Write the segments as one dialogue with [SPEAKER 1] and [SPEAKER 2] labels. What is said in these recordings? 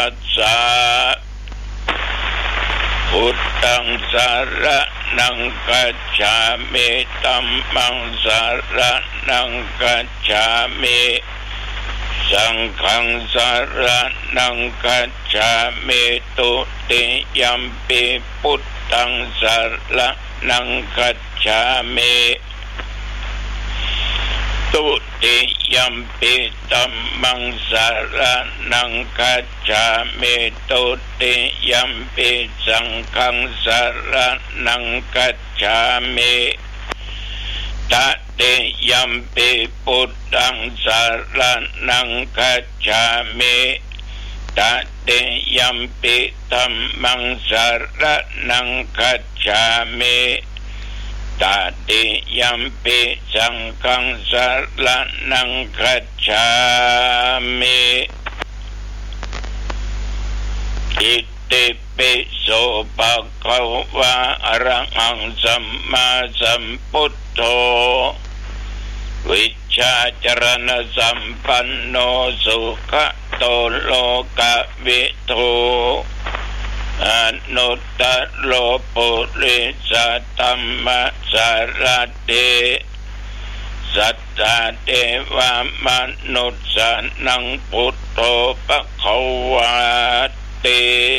[SPEAKER 1] สสะพุทธังสรณังคัจฉามิธัมมังสรณังคัจฉามิสังฆังสรณังคัจฉามิตุติยัมปิพุทธังสรณังคัจฉามิตุติยัมปิธัมมังสรณังคัจฉามิตุติยัมปิสังฆังสรณังคัจฉามิตติยัมปิพุทธังสรณังคัจฉามิตติยัมปิธัมมังสรณังคัจฉามิตติยัมปิสังฆังสรณังคัจฉามิอิติปิโสภะคะวะอะระหังสัมมาสัมพุทโธวิชชาจรณะสัมปันโนสุขโตโลกวิทูอนุตตโลปุริสัตตัมมะสารติสัตตาเทวามนุษย์สนังพุทโธภควาติ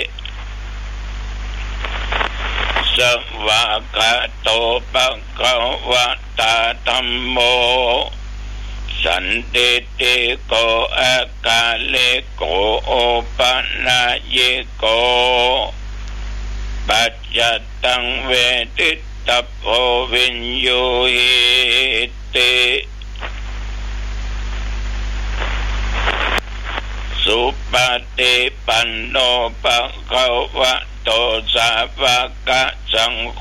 [SPEAKER 1] สวากาโตภควตาธัมโมสันติติโกอากาลิโกโอปนายิโกปัจจตังเวทิตโพวิญโยหิติสุปฏิปันโนภควโตสาวกสังโฆ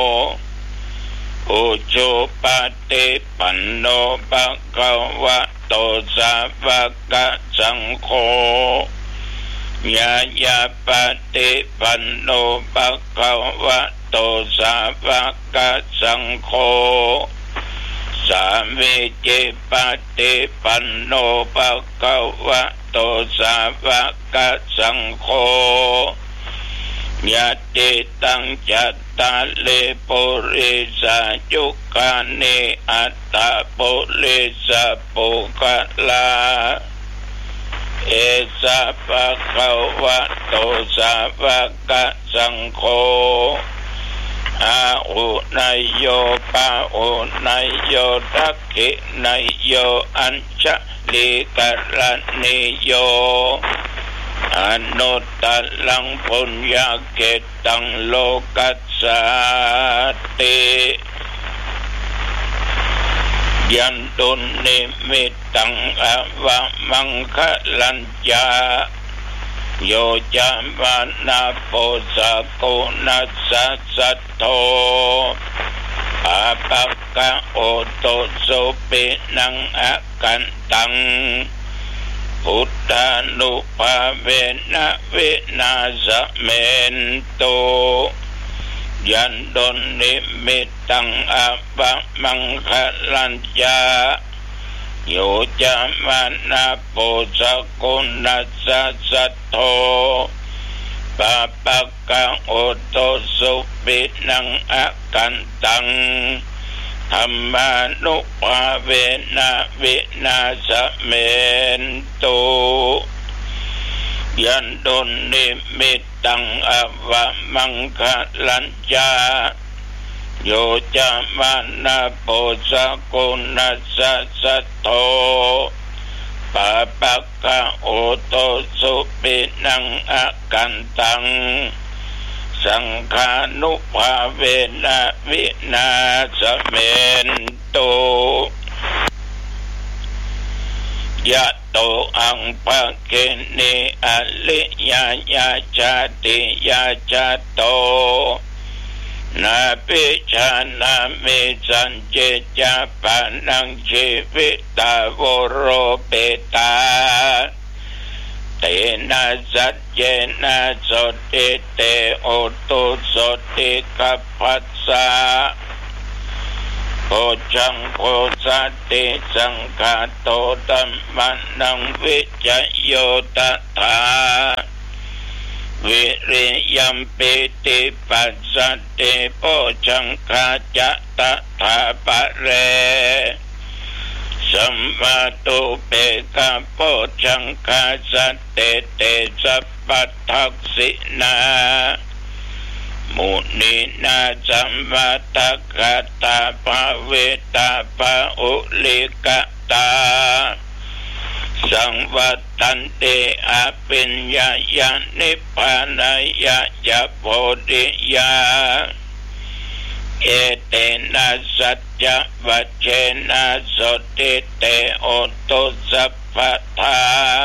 [SPEAKER 1] อุชุปฏิปันโนภควโตสาวกสังโฆญาญาปฏิปันโนภควโตสาวกสังโฆสามิจิปฏิปันโนภควโตสาวกสังโฆยะติตังจัตตาลิปุริสายุคานิอัตตาปุริสาปุกลาเอสะภะคะวะโตสาวกสังโฆอาหุนายโยปะหุนายโยทักขินายโยอัญชลิกรณิโยอนุตตลังปุญญาเกตังโลกัสสติยันตุนิมิตังอวะมังคะลัญญาโยจามะนาโปสะโกนัสสะสัทโธอาปักกะโอโตสุปินังอะกันตังพุทธานุภาเวนะวินาสเมนโตยันโดนิมิตังอวะมังคะลัญญาโยจามะนาโปสะโกนัสสะสัทโธปะปักกะโอโตสุปินังอะกันตังธัมมานุภาเวนะวินาสเมนโตยันโดนิมิตังอวะมังคะลัญญาโยจามะนาโปสะโกนัสสะสัทโธปะปักกะโอโตสุปินังอะกันตังสังฆานุภาเวนะวินาสเมนโตยะโตอังภะเกนิอลิยายาจาติยาจาโตนาปิชานามิสันเจจาปานังชีวิตาวโรเปตาเตนะสัจเจนะสติเตโอตุสติกัปปัสสะโพชังโพสติสังฆาโตตัมมันังวิจโยตถาวิริยัมปิติปัสสติโพชังคาจะตถาปะเรสัมมาตุเปกะโพชังคาสัตเตเตสัพพัทธักษินามุนีนาสัมมาทัคคตาภาเวตาภาอุลิกตาสังวัตตันเตอภิญญายานิพพานายายาโพธิยาเอเตนะสัจจวัชเชนะโสติเตโอตุสัพพทา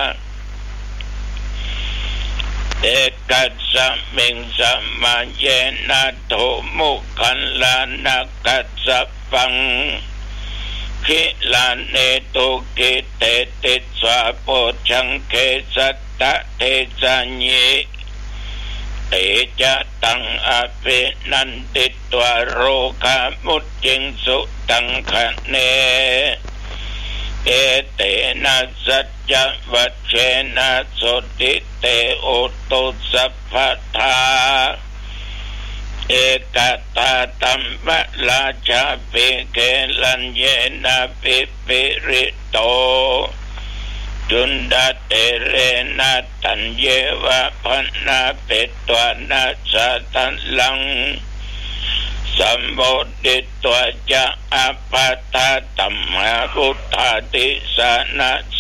[SPEAKER 1] เอกัสสมิงสัมมาเยนะโทมุขันลานะกัสสปังขิลาเนตุกิเตติสวะโพชังเคสัตตะเทสัญญิเตจะตังอภินันติตวโรคามุจจิงสุตังคะเนเอเตนะสัจจวัชเชนะโสติเตโอตุสัพพทาเอกตาตัมมะลาชาปิเกลัญเยนะปิปิริโตจุนดาเตเรนะตัญเยวะพันนาเปตวานะสะตันลังสัมโพธิตัวจะอัปปตาตัมหะพุทธาติสานะโส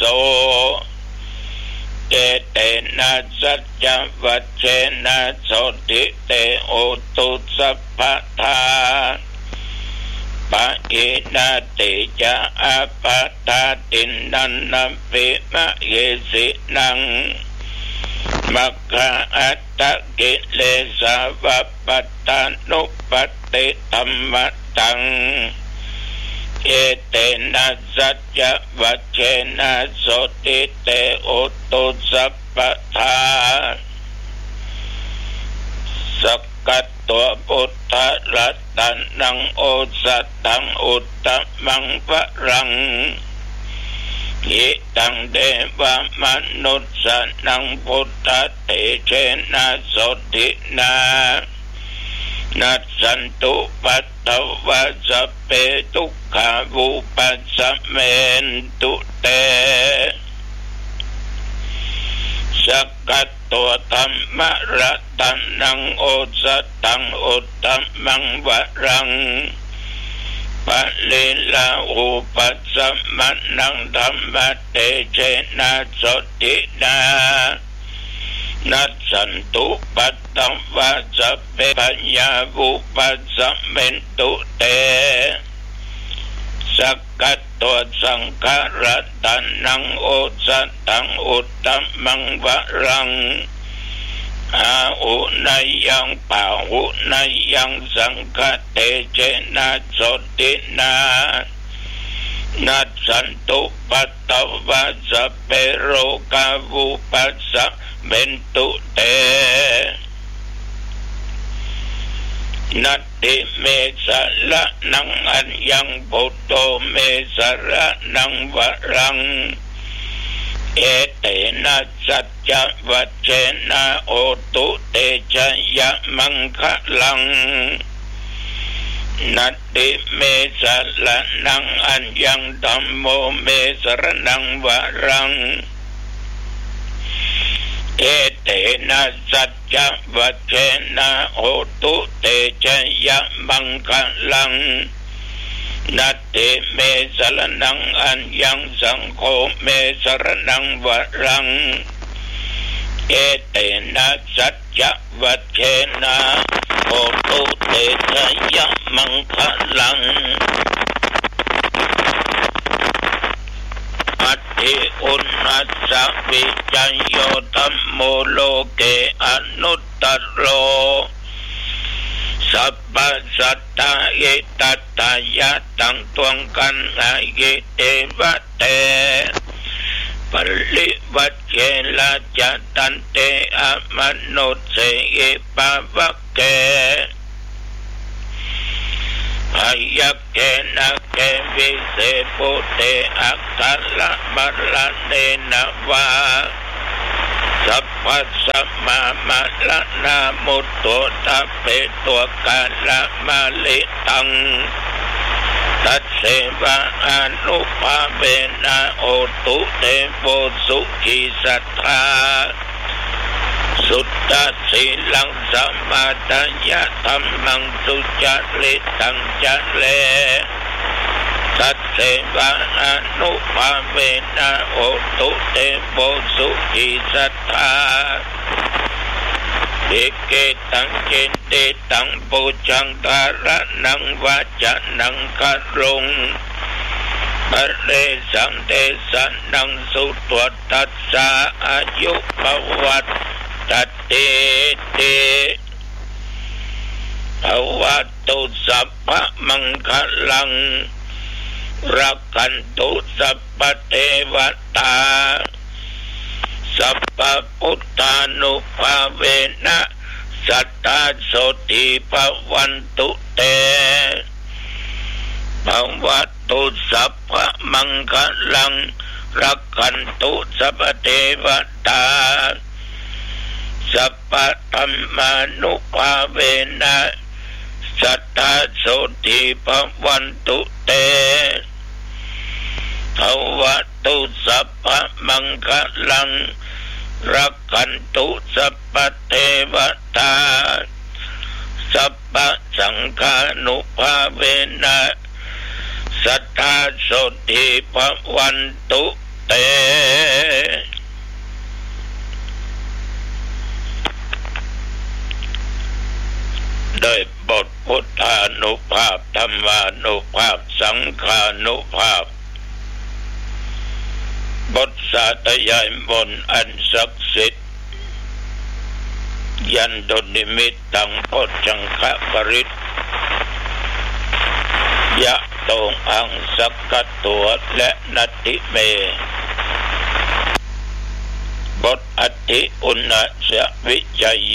[SPEAKER 1] เอเตนะสัจจวัชเชนะโสติเตโอตุสัพพทาปะอินาติจะอัปปตาตินันนัมปิมะเยสินังมัคคะอัตตะกิเลสะวัปปตานุปติธัมมะตังเอเตนะสัจจวัชเชนะโสติเตโอตุสัพพทาสักกัตตัวพุทธรัตนังโอสัตตังอุตตมังวะรังอิตังเดวะมนุสสนังพุทธเตเชนะโสตินานัสสันตุปัตตวะสัพเพทุกขาวุปัสสะเมนตุเตสักกัตตัวธรรมรัตนังโอสัตตังอุตตมังวะรังปะลิลาอุปัสสะมะนังธรรมเตเชนะโสตินานัสสันตุปัตตวะสัพเพปัญญาวุปัสสะเมนตุเตสักกัตตัวสังขารตันนังโอสัตตังอุตตมังวะรังอาหุนายังปาหุนายังสังฆเตเจนะโสตินานัสสันตุปัตตวะสัพเพโรกาวุปัสสะเมนตุเตนัตติเมสะละนังอัญญังพุทโธเมสะระนังวะรังเอเตนะสัจจวัชเชนะโอตุเตชะยะมังคะลังนัตติเมสะละนังอัญญังธัมโมเมสะระนังวะรังเอเตนะสัจจวัชเชนะโอตุเตชะยะมังคะลังนัตติเมสะระนังอัญญังสังโฆเมสะระนังวะรังเอเตนะสัจจวัชเชนะโอตุเตชะยะมังคะลังอัตถิอุณัสสะวิจัยโยธัมโมโลเกอนุตตโรสัพพสัตตาเอตัตตายะตังตวงกันอาเยเตวะเตปริวัชเชละจัตตันเตอะมนุสเสเอปะวะเกอายักเกนะเกวิเสปุเตอัคคัลละมะละเนนะวาสัพพะสัมมามาละนามุตโตตะเปตัวกาละมาลิตังตัสเสวะอนุภาเวนะโอตุเตโวสุขีสัทธาสุตตะสีลังสัมมาทัญญะธัมมังสุจริตังจะเลตัสเสวะอนุภาเวนะโอตุเตโวสุขีสัทธาเอเกตังเจเตตังปุจังกาละนังวาจานังกะรุงปะเรสังเตสันนังสุตวตัสสะอายุปวัตตัตเตเตภวัตตุสัพพะมังคลังรักขันตุสัพพเทวตาสัพพพุทธานุภาเวนะสัตตาโสติภวันตุเตภวัตตุสัพพะมังคลังรักขันตุสัพพเทวตาสัพพธัมมานุภาเวนะสัตตาโสติภวันตุเตภวัตตุสัพพะมังคลังรักขันตุสัพพเทวตาสัพพสังฆานุภาเวนะสัทธาโสติภวันตุเตโดยบทพุทธานุภาพธรรมานุภาพสังฆานุภาพบทสาธยายมนต์อันศักดิ์สิทธิ์ยันดลนิมิตตังโพชังคะปริตยะโตอังสักกตัวและนัตติเมบทอธิอุณสวิจัยโย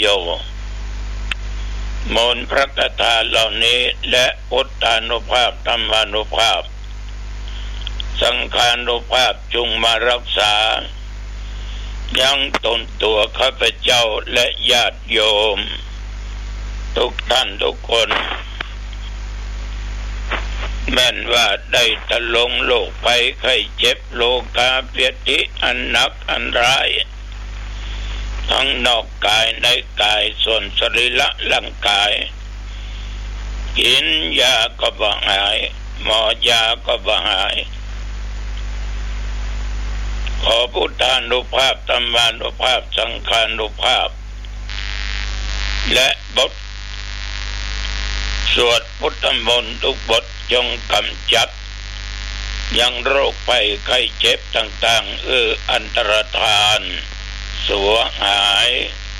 [SPEAKER 1] มนต์พระคาถาเหล่านี้และพุทธานุภาพธรรมานุภาพสังฆานุภาพจงมารักษายังตนตัวข้าพเจ้าและญาติโยมทุกท่านทุกคนแม้นว่าได้ตะลงโลกไปไข้เจ็บโลกาเปียติอันหนักอันร้ายทั้งนอกกายในกายส่วนสรีระร่างกายกินยาก็บ่หายหมอยาก็บ่หายขอพุทธานุภาพธรรมานุภาพสังฆานุภาพและบทสวดพุทธมนต์ทุกบทจงกำจัดยังโรคภัยไข้เจ็บต่างๆอันตรธานสัวหาย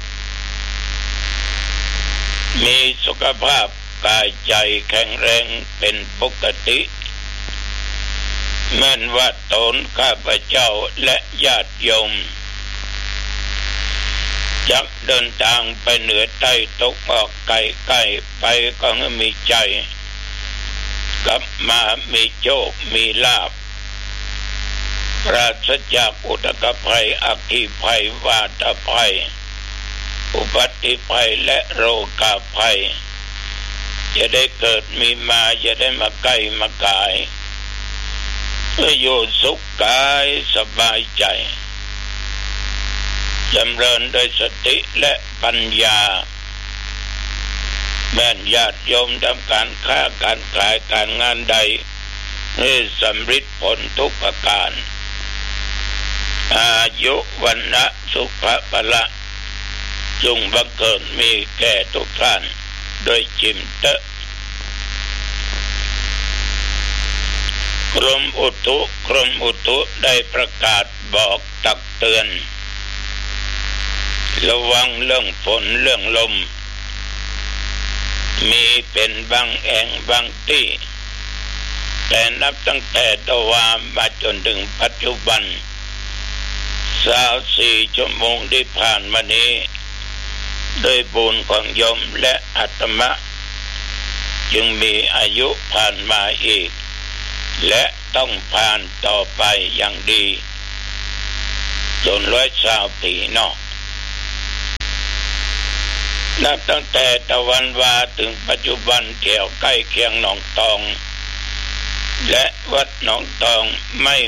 [SPEAKER 1] มีสุขภาพกายใจแข็งแรงเป็นปกติแม้นว่าตนข้าพเจ้าและญาติโยมจะเดินทางไปเหนือใต้ตกออกไกลๆไปก็ให้มีใจกลับมามีโชคมีลาภปราศจากอุทกภัยอัคคีภัยวาตภัยอุบัติภัยและโรคภัยจะได้เกิดมีมาจะได้มาใกล้มากายอยู่สุขกายสบายใจจำเริญโดยสติและปัญญาแม้นญาติโยมทำการค้าการขายการงานใดให้สำเร็จผลทุกประการอายุวันนะสุขภละจงบังเกิดมีแก่ทุกท่านโดยจิมเตะกรมอุตุได้ประกาศบอกตักเตือนระวังเรื่องฝนเรื่องลมมีเป็นบางแห่งบางที่แต่นับตั้งแต่ตะวันมาจนถึงปัจจุบัน24 ชั่วโมงที่ผ่านมานี้โดยบุญของโยมและอาตมาจึงมีอายุผ่านมาอีกและต้องผ่านต่อไปอย่างดีจน120 ปีเนาะนับตั้งแต่ตะวันวาถึงปัจจุบันแถวใกล้เคียงหนองตองและวัดหนองตองไม่